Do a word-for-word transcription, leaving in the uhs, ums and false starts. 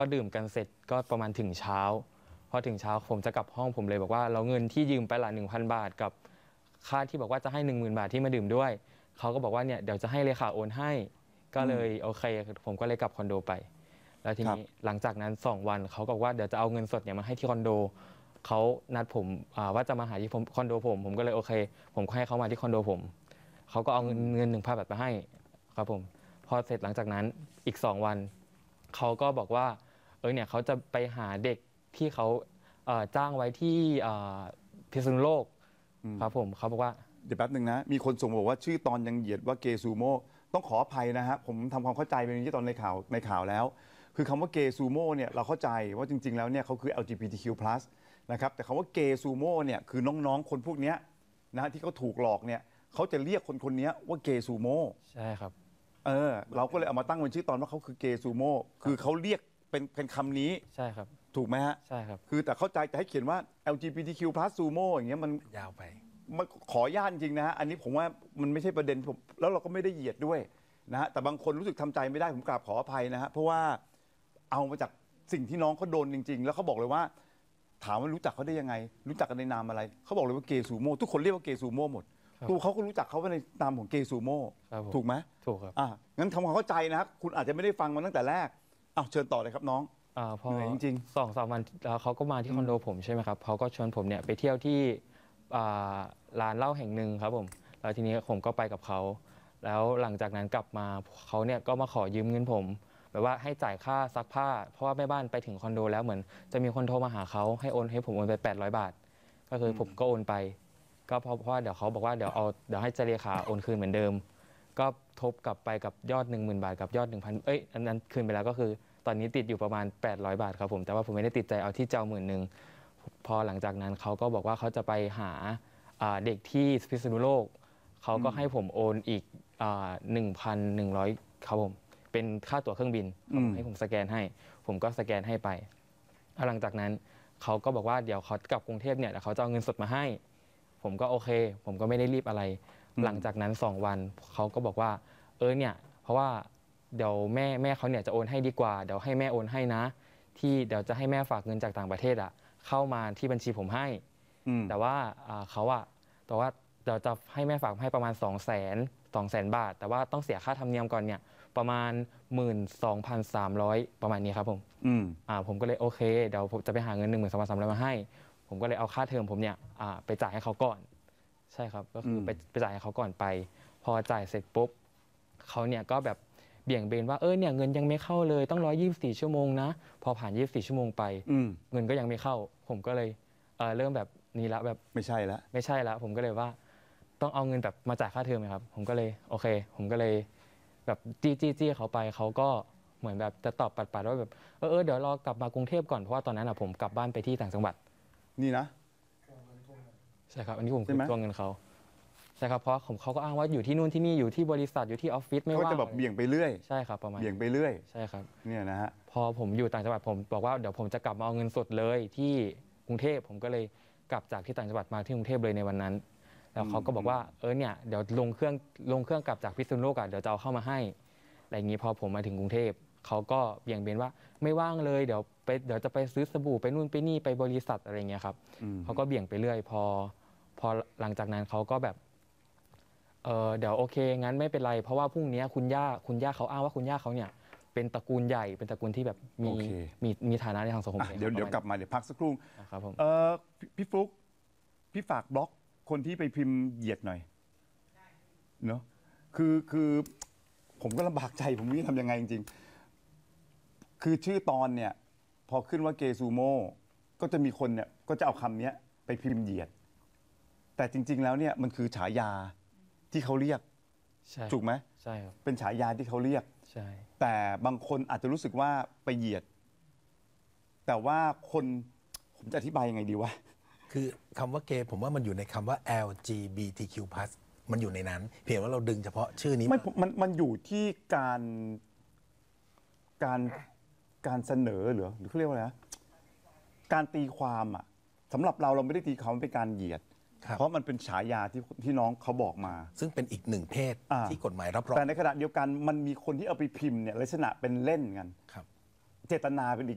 ก็ดื่มกันเสร็จก็ประมาณถึงเช้าพอถึงเช้าผมจะกลับห้องผมเลยบอกว่าเราเงินที่ยืมไปละหนึ่งพันบาทกับค่าที่บอกว่าจะให้หนึ่งหมื่นบาทที่มาดื่มด้วยเขาก็บอกว่าเนี่ยเดี๋ยวจะให้เลขาโอนให้ก็เลยโอเคผมก็เลยกลับคอนโดไปแล้วทีนี้หลังจากนั้นสองวันเขาบอกว่าเดี๋ยวจะเอาเงินสดเนี่ยมาให้ที่คอนโดเขานัดผมว่าจะมาหาที่คอนโดผมผมก็เลยโอเคผมให้เขามาที่คอนโดผมเขาก็เอาเงินเงินหนึ่งพันบาทมาให้ครับผมพอเสร็จหลังจากนั้นอีกสองวันเขาก็บอกว่าเออเนี่ยเขาจะไปหาเด็กที่เขาจ้างไว้ที่พิษณุโลกครับผมเขาบอกว่าเดี๋ยวแป๊บหนึ่งนะมีคนส่งบอกว่าชื่อตอนยังเหยียดว่าเกย์ซูโม่ต้องขออภัยนะฮะผมทำความเข้าใจไปที่ตอนในข่าวในข่าวแล้วคือคำว่าเกย์ซูโม่เนี่ยเราเข้าใจว่าจริงๆแล้วเนี่ยเขาคือ แอล จี บี ที คิว พลัส นะครับแต่คำว่าเกย์ซูโม่เนี่ยคือน้องๆคนพวกนี้นะที่เขาถูกหลอกเนี่ยเขาจะเรียกคนคนนี้ว่าเกย์ซูโม่ใช่ครับเออเราก็เลยเอามาตั้งเป็นชื่อตอนว่าเขาคือเกย์ซูโม่คือเขาเรียกเป็นเป็นคำนี้ใช่ครับถูกไหมฮะใช่ครับคือแต่เข้าใจแต่ให้เขียนว่า แอล จี บี ที คิว พลัส ซูโม่อย่างเงี้ยมันยาวไปมันขอญาตจริงนะฮะอันนี้ผมว่ามันไม่ใช่ประเด็นผมแล้วเราก็ไม่ได้เหยียดด้วยนะฮะแต่บางคนรู้สึกทำใจไม่ได้ผมกราบขออภัยนะฮะเพราะว่าเอามาจากสิ่งที่น้องเขาโดนจริงๆแล้วเขาบอกเลยว่าถามว่ารู้จักเขาได้ยังไงรู้จักกันในนามอะไรเขาบอกเลยว่าเกย์ซูโม่ทุกคนเรียกว่าเกย์ซูโม่หมดตัวเขาก็รู้จักเขาในนามของเกย์ซูโม่ถูกไหมถูกครับอ่ะงั้นทำความเข้าใจนะคุณอาจจะไม่ได้ฟังมาตั้งแต่แรกอ้าวเชิญต่อเลยครับน้องอ่าพอจริงๆสองสามวันแล้วเขาก็มาที่คอนโดผมใช่ไหมครับเขาก็ชวนผมเนี่ยไปเที่ยวที่ร้านเหล้าแห่งหนึ่งครับผมแล้วทีนี้ผมก็ไปกับเขาแล้วหลังจากนั้นกลับมาเขาเนี่ยก็มาขอยืมเงินผมแบบว่าให้จ่ายค่าซักผ้าเพราะว่าแม่บ้านไปถึงคอนโดแล้วเหมือนจะมีคนโทรมาหาเขาให้โอนให้ผมโอนไปแปดร้อยบาทก็คือผมก็โอนไปก็เพราะเพราะว่าเดี๋ยวเขาบอกว่าเดี๋ยวเอาเดี๋ยวให้เจเลขาโอนคืนเหมือนเดิมก็ทบกลับไปกับยอด หนึ่งหมื่น บาทกับยอด หนึ่งพัน เอ้ยอันนั้นคืนไปแล้วก็คือตอนนี้ติดอยู่ประมาณแปดร้อยบาทครับผมแต่ว่าผมไม่ได้ติดใจเอาที่เจ้าหมื่นนึงพอหลังจากนั้นเขาก็บอกว่าเขาจะไปหาเด็กที่พิษณุโลกเขาก็ให้ผมโอนอีก หนึ่งพันหนึ่งร้อย ครับผมเป็นค่าตั๋วเครื่องบินให้ผมสแกนให้ผมก็สแกนให้ไปหลังจากนั้นเขาก็บอกว่าเดี๋ยวเขากลับกรุงเทพเนี่ยเขาจะเอาเงินสดมาให้ผมก็โอเคผมก็ไม่ได้รีบอะไรหลังจากนั้นสองวันเขาก็บอกว่าเออเนี่ยเพราะว่าเดี๋ยวแม่แม่เขาเนี่ยจะโอนให้ดีกว่าเดี๋ยวให้แม่โอนให้นะที่เดี๋ยวจะให้แม่ฝากเงินจากต่างประเทศอ่ะเข้ามาที่บัญชีผมให้แต่ว่าเขาอ่ะแต่ว่าเดี๋ยวจะให้แม่ฝากให้ประมาณสองแสนสองแสนบาทแต่ว่าต้องเสียค่าธรรมเนียมก่อนเนี่ยประมาณหมื่นสองพันสามร้อยประมาณนี้ครับผมอืมอ่าผมก็เลยโอเคเดี๋ยวผมจะไปหาเงินหนึ่งหมื่นสองพันสามร้อยมาให้ผมก็เลยเอาค่าเทอมผมเนี่ยอ่าไปจ่ายให้เขาก่อนใช่ครับก็คือไปไปจ่ายให้เขาก่อนไปพอจ่ายเสร็จปุ๊บเขาเนี่ยก็แบบเบี่ยงเบนว่าเออเนี่ยเงินยังไม่เข้าเลยต้องรอยี่สิบสี่ชั่วโมงนะพอผ่านยี่สิบสี่ชั่วโมงไปเงินก็ยังไม่เข้าผมก็เลยเออเริ่มแบบนี้ละแบบไม่ใช่ละไม่ใช่ละผมก็เลยว่าต้องเอาเงินแบบมาจ่ายค่าเทอมไหมครับผมก็เลยโอเคผมก็เลยแบบจี้จี้จี้เขาไปเขาก็เหมือนแบบจะตอบปัดๆว่าแบบเออเออเดี๋ยวรอกลับมากรุงเทพก่อนเพราะว่าตอนนั้นอ่ะผมกลับบ้านไปที่ต่างจังหวัดนี่นะใช่ครับอันนี้ผมคือทวงเงินเขาใช่ครับเพราะผมเขาก็อ้างว่าอยู่ที่นู่นที่นี่อยู่ที่บริษัทอยู่ที่ออฟฟิศไม่ว่าเขาจะแบบเบี่ยงไปเรื่อยใช่ครับประมาณเบี่ยงไปเรื่อยใช่ครับเนี่ยนะฮะพอผมอยู่ต่างจังหวัดผมบอกว่าเดี๋ยวผมจะกลับมาเอาเงินสดเลยที่กรุงเทพผมก็เลยกลับจากที่ต่างจังหวัดมาที่กรุงเทพเลยในวันนั้นแล้วเขาก็บอกว่าเออเนี่ยเดี๋ยวลงเครื่องลงเครื่องกลับจากพิษณุโลกอ่ะเดี๋ยวจะเอาเข้ามาให้อะไรอย่างนี้พอผมมาถึงกรุงเทพเขาก็เบี่ยงเบนว่าไม่ว่างเลยเดี๋ยวไปเดี๋ยวจะไปซื้อสบู่ไปนู่นไปนี่ไปบริษัทอะไรเงี้ยครับเขาก็เบี่ยงไปเรื่อยพอพอหลังจากนั้นเขาก็แบบเออเดี๋ยวโอเคงั้นไม่เป็นไรเพราะว่าพรุ่งนี้คุณย่าคุณย่าเขาอ้างว่าคุณย่าเขาเนี่ยเป็นตระกูลใหญ่เป็นตระกูลที่แบบมีมีมีฐานะในทางสังคมเดี๋ยวเดี๋ยวกลับมาเดี๋ยวพักสักครู่ครับผมเออพี่ฟลุ๊กพี่ฝากบล็อกคนที่ไปพิมพ์เหยียดหน่อยเนาะคือคือผมก็ลำบากใจผมไม่รู้ทำยังไงจริงๆคือชื่อตอนเนี่ยพอขึ้นว่าเกย์ซูโม่ก็จะมีคนเนี่ยก็จะเอาคำนี้ไปพิมพ์เหยียดแต่จริงๆแล้วเนี่ยมันคือฉายาที่เขาเรียกถูกไหมใช่ครับเป็นฉายาที่เขาเรียกใช่แต่บางคนอาจจะรู้สึกว่าไปเหยียดแต่ว่าคนผมจะอธิบายยังไงดีวะคือคำว่าเกย์ผมว่ามันอยู่ในคำว่า แอล จี บี ที คิว พลัส มันอยู่ในนั้นเพียงว่าเราดึงเฉพาะชื่อนี้ไม่มันมันอยู่ที่การการการเสนอหรือหรือเขาเรียกว่าอะไรนะการตีความอ่ะสำหรับเราเราไม่ได้ตีความเป็นการเหยียดเพราะมันเป็นฉายาที่ที่น้องเขาบอกมาซึ่งเป็นอีกหนึ่งเพศที่กฎหมายรับรองแต่ในขณะเดียวกันมันมีคนที่เอาไปพิมพ์เนี่ยลักษณะเป็นเล่นกันครับเจตนาเป็นอีก